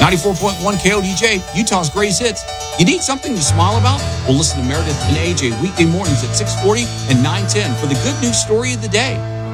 94.1 KODJ, Utah's greatest hits. You need something to smile about? Well, listen to Meredith and AJ weekday mornings at 6:40 and 9:10 for the good news story of the day.